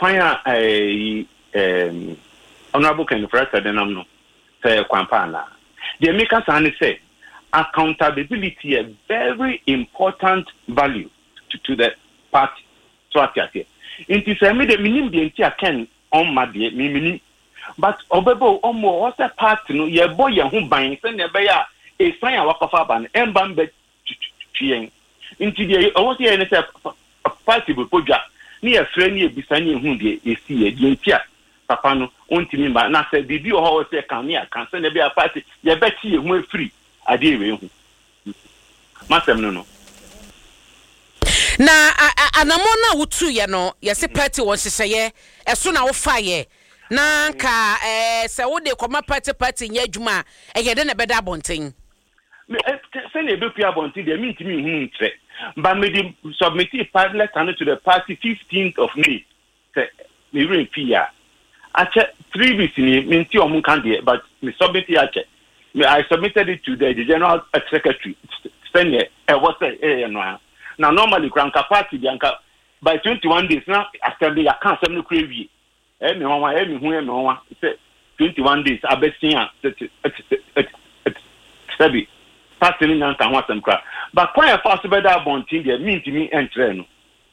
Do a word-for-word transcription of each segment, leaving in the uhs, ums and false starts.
kwanya eh um honorable Ken Frata denam no say kwampana the make us say accountability a very important value to, to the party so atiate inti say me the minim de nti aken on ma de me minim but obebo omo o say party no ye boy ye ho ban say ne be ya e san a wakofa ban emba mbe twien inti de o say ne say party bo podwa ni ye frɛ ni ebisa ni ehu de esi ye de ntia papa no ontimi ba na say bibi o ho say kan ni aka say ne be a party ye beti ye hu afiri ade ewe hu masem no no na anamo na wutu ye no ye se party won hyehyeye eso na wo fa ye na ka eh se wo de koma party party nya adwuma e ye de na beda abonten me say na be pia abonten de mi ntimi hu ntre but me dey submit a letter to the party fifteenth of May say me rein pia ache three weeks ni me nti o mun kan de but me submit it ache me I submitted it to the, the general secretary send e was eh no now normally cranka party bianca by twenty-one days now after the account some no crazy eh me wan eh me hu eh me wan say twenty-one days abesin a sabi party ni nan kan ho asem kra but kwanya fast better bontin there mean to me entre no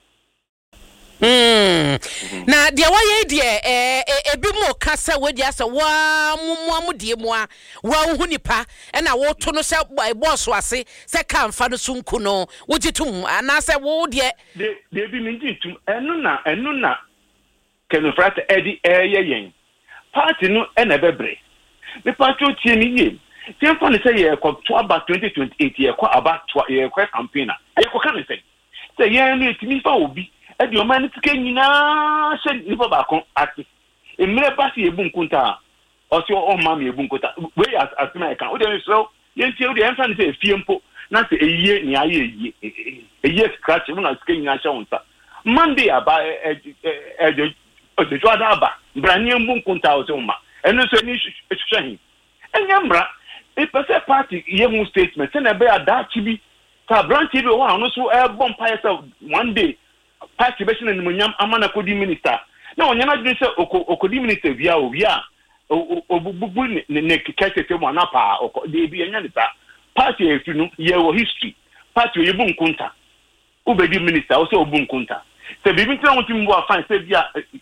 Mm. Mm-hmm. Na dia waye die eh ebi mo kasa we dia se wa mumu amudie mu a wa hu nipa e na wo to no se boss wase se kamfa no sunku no wo gitum ana se wo die de de bi mi gitum enu na enu na Ken Frata edi eye yen party no e na bebre me party o tie ni ye tie fa ne se ye ko to aba twenty twenty-eight ye ko aba to ye ko campaign e ko kan se se ye ni timi fa obi e di o man tike nyina se ni fa ba kon ati e mre ba se ebu nkunta o se o ma me ebu nkunta we as as my kan o de so ye ntie o de enfa ne se fie mpo na se eyiye ni aye eyiye eyiye scratch mo na tike nyina sha wonta Monday aba e e o de jo ada aba brani ebu nkunta o se o ma eno so ni hwehwe enyamra e pese party ye mu statement se na be adachi bi ta branch bi o ha no so e bom pa yourself one day party be shin animonyam amana kodi minister na onyana dwe se okodi minister via o via obubu ne ne kekete mo na pa de bi enya ne ta party e finu ye wo history party ye bu nkunta ubedi minister o se obu nkunta se bibi ntina wonti mbo afan se bia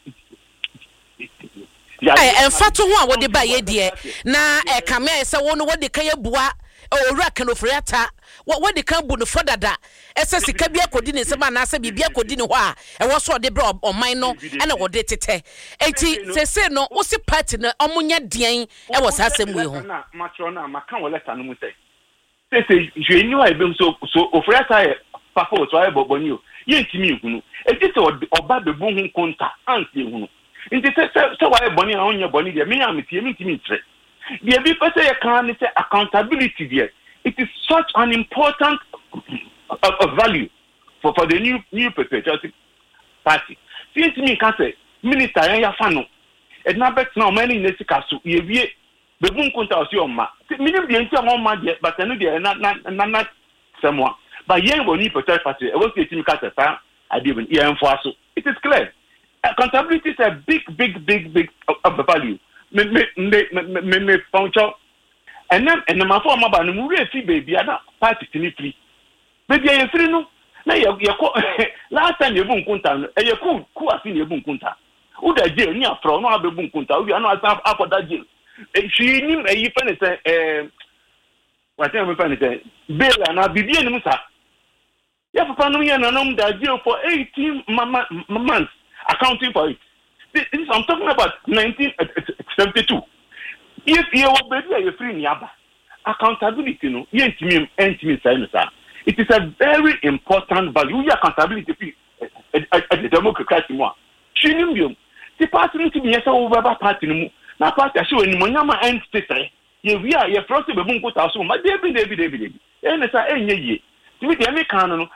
eh enfato ho a wode ba ye de na e kame se wo no wode kan abua owura Ken Frata wode kan bu no fodada ese sika bia kodi ne se ba na se bibia kodi ne ho a e wo so de bra oman no e na wode tete enti se se no wo si party no omunya dian e wo sa asem we ho na matro na maka wo letter no mu se se se jeni wa ebem so so Frata e papa so aye boboni o ye ntimi ehunu enti se oba bebu hu konta anse ehunu nti se se wa eboni a onye boni de me am tie me ntimi tre the be person you can say accountability there. It is such an important uh, uh, value for, for the new new patriotic party. Since me can say minister ya fano and na bet now many nesika so ye wie be bun konta osi o ma minim de nti o ma de but no de na na na someone but ye go new patriotic party e was the team can say sa ade ben ye enfo aso. It is clear accountability is a big big big big of the value. me me me me me poncho enam enam afọ ma ba no mu re fi baby ada party tini free baby e free no na ye ye ko last time ye bu nkunta no e ye ku ku afi ne bu nkunta u da jail ni afro no abebu nkunta u ya no asa afọ da jail e shi ni e yi fa ne se eh wa te me fa ne se bail na bibi ni musa ya papa no ye na no da jail for eighteen months accounting for it. This is, I'm talking about nineteen seventy-two. If you are baby, you're free niaba. Accountability, no, you ain't me, ain't me, sir. It is a very important value. You accountability at the democracy more. Shinium, the party to be a over party. Now, party, I show you, Monyama and Stay. You we are, you're frosted with Bunko Tasso, my baby, baby, baby. And it's a ye. To be the American,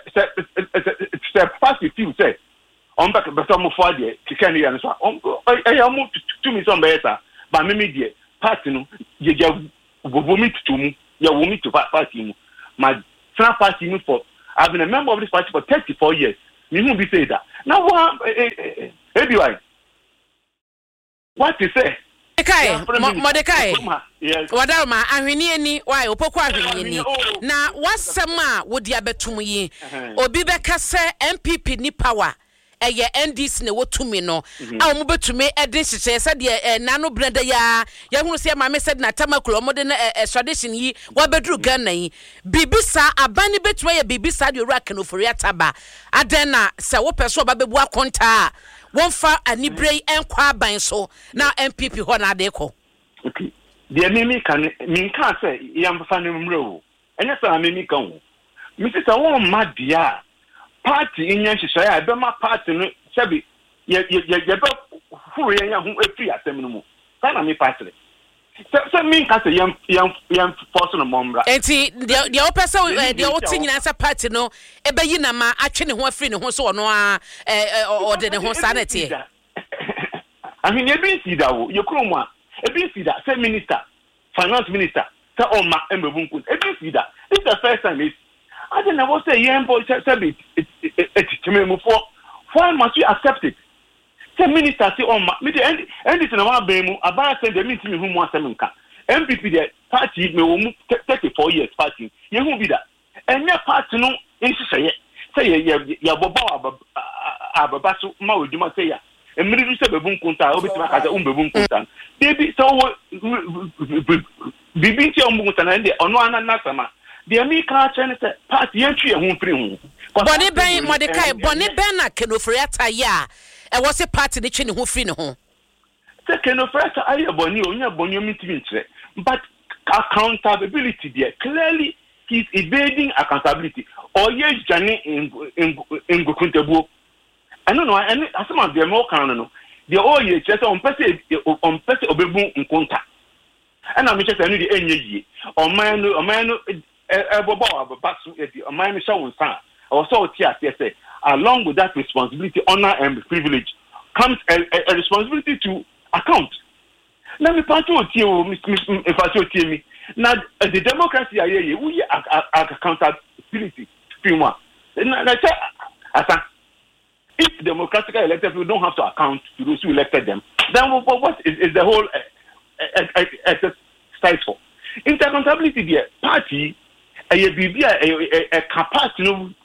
step past if you say. On back but some for the Kikani and so on. I am to me some better, but me media party no, you vomit to me, you vomit to party. My snap party for I've been a member of this party for thirty-four years. Me won't be say that. Now, Ebi why? What you say? Mordecai, Mordecai. Wadarma ahwini ani, why opoko ahwini ni. Na wasema wodi abetum yi. Obi beka se M P P ni power. Eye N D C ne wotumi no. A omo betumi e de hyehyɛ sɛ de nano brenda ya. Ya hunu se ma me sɛ na tamaklo omo de na tradition yi wabedru Ghana yi. Bibisa abani betumi ye bibisa de ora kanofori ataba. Aden na sɛ wo pɛ so obabebu akonta. One fa ani brei enkwa aban so na M P P ho na de ko. Okay. The enemy can mean can say yam fa no mre o. Enya sa enemy kan o. Mi se sa won ma dia party inyan hyehyɛ ya be ma party no sebi ye ye ye be furu ye hu afi asem no mu. Sa na me party. So so mean can say yam yam yam force no momra. Enti de de opesa de oti nyina sa party no e be yi na ma atwe ne ho afiri ne ho so no a eh o de ne ho sa na tie. I mean e be see that wo ye kro mu a e be see that say minister finance minister say o ma embebunku e be see that this is the first time is I don't know what say yen boy say it it timemu for why must we accept it? Say minister say on ma me the end end is na one bemu about say the meeting who want them nka M P P the party me wo mu thirty-four years party ye hu bi da enye party no nhyehyɛ say ye ye boba ababa so ma oduma say ya emiri du say bebu nkunta obitima ka say um bebu nkunta debi so bibi nti ombu nkunta na de ono anana sama de mi ka chen say party yentwi e hu firi hu boni ben Mordecai boni ben na kenofori ataya e wo se party ne twe ne ho firi ne ho se kenofori ataya boni onya boni omitimi ntre but accountability there clearly he's evading accountability or yes jani in in in gokuntebu I don't know and asema de mo kan no de o ye chese on pese on pese obebu nkonta ana me chese no de enye yie on man no on man no e bobo ababa so e di on man no sha won san or so ti ase say along with that responsibility honor and privilege comes a, a, a responsibility to account. Let me pass you to you, if I show you me. Now, the democracy, we accountability. If democratically elected people don't have to account to those who elected them, then what is, is the whole exercise for? Interaccountability, the party, a capacity to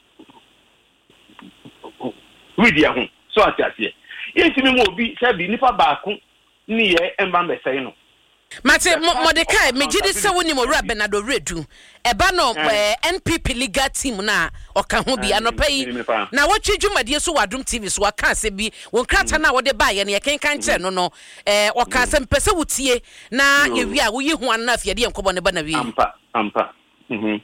read their home. So I say, yes, you will be said, Nipa Baku. Ni e emba mbese no Mate Mordecai mejidi se woni mo ra Bernardo Redu e ba no N P P legal team na oka ho bi anopai na watwe dwumadie so wadom T V so aka se bi won krata na wode ba ye ne kenkan kire no no eh oka se mpese wutie na ye wi a wo yi ho an na afia de enkobo ne ba na wi ampa ampa mhm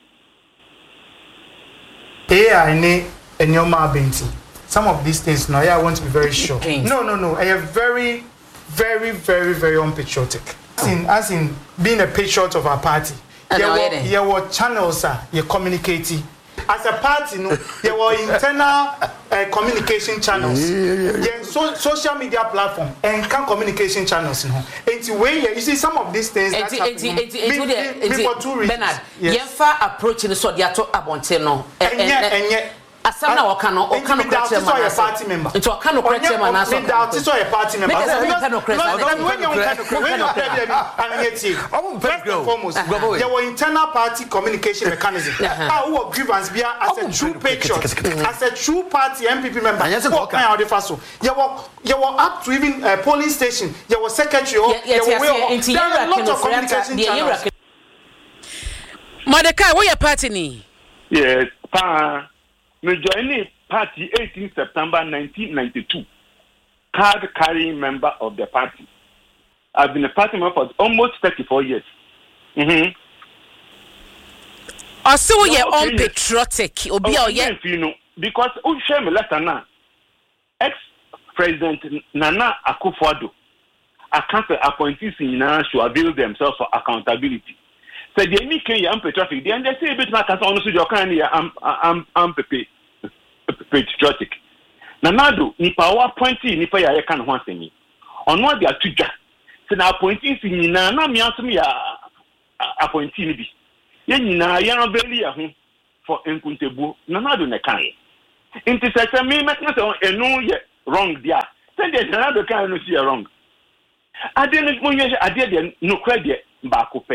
eh I ne enyoma abenti some of these things now yeah, I want to be very sure no no no I am very very, very, very unpatriotic. As in, as in being a patriot of our party. There were channels, you communicating. As a party, no, there were internal uh, communication channels. Yeah, so, social media platform and can communication channels. No, and way you see some of these things. That for two reasons. Bernard, yes. Approaching so they are to abonteno. And yet, and yet. Asam na wakano okano kwete man as a party member. Nti okano kwete man as a party so a party member. Because when you when you when you and yet foremost there were internal party communication mechanism. How who grievance be as a true patriot, as a true party M P P member. What kind of faso? You were you were up to even a polling station. You were secretary. You were there are a lot of communication channels. Mordecai, what your party ni? Yes, pa. Me joined party eighteenth September nineteen ninety-two. Card carrying member of the party. I've been a party member for almost thirty-four years. Mm-hmm. Also, no, you're okay, unpatriotic. Obi oh, yes, you know, because who share me letter now? Ex-President Nana Akufo-Addo, account appointees in Nana should avail themselves for accountability. So the enemy can unpatriotic. They say a bit like us honestly, you can I'm I'm I'm patriotic. Nanado, nipa wa appointee nipa ya kan ho asemi. Ono de atudwa. Se na appointee si nyina na me asemi ya appointee ni bi. Ye nyina ya no beli ya ho for enkuntebu. Nanado ne kan. Inti se se me make say enu ye wrong dia. Se Then there's another kind of see wrong. I didn't when you I did no credit back up.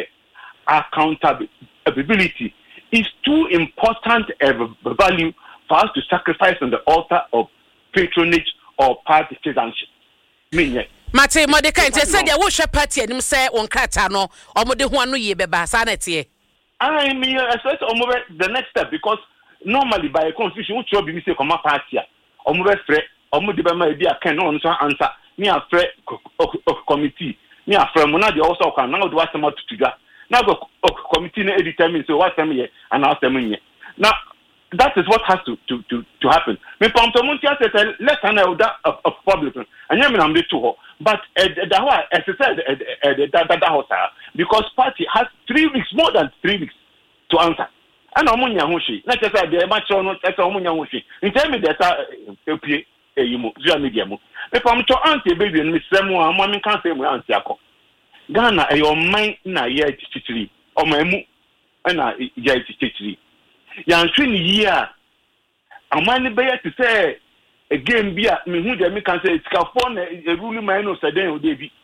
Accountability is too important a value for us to sacrifice on the altar of patronage or party citizenship. Meaning. Mate Mordecai said there was a party and him say on Kratano or Modehuanu ye beba sanity. I mean, the next step because normally by a constitution, which will be say come up party or more threat or more debate be a can answer me a threat committee. Me a friend, Monadi also can now do what I'm to do. Now the committee determines so what's them here and ask them here. Now that is what has to to to, to happen. Me pam to muntia say let's handle that of public. And you mean I'm the two. But the why as I said that that house because party has three weeks more than three weeks to answer. And omunya hoshi. Let's say the match on that's omunya hoshi. In tell me that uh pay you mo social media mo. Me pam to answer baby and me semu am me can say mo answer akọ. Ghana e your mind na ye titiri. O ma mu na ye titiri. Yan hwe ni yi a amani be to say again be me hu dem can say it's for a ruling man no say den o dey bi.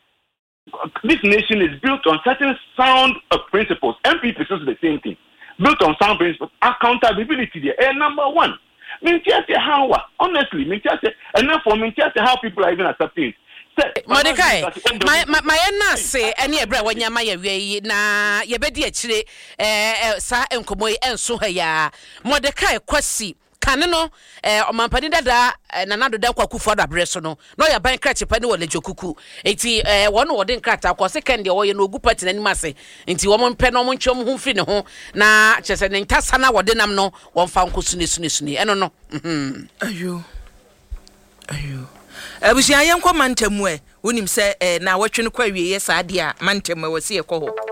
This nation is built on certain sound of principles. M P P is the same thing. Built on sound principles. Accountability there. And number one, me tell say how honestly, me tell say enough for me tell say how people are even accepting. Mordecai, my my my na say any ebra wanyama ya wie na ye bedi akire eh sa enkomo enso ha ya Mordecai kwasi kane no eh omampani dada nanado da kwakufu adabre so no no ya ban krache pani wo lejokuku enti eh wono wo de nkrata kwa second ye wo ye no ogu party na nimase enti wo mpe no mo nchom hu fi ne ho na chese ne ntasa na wo de nam no wo mfa nkosu ne sune sune eno no mhm ayo ayo abusia yenkwa mantamu e wonim se na wotwe no kwa wie ye saade a mantamu we se ye kɔ ho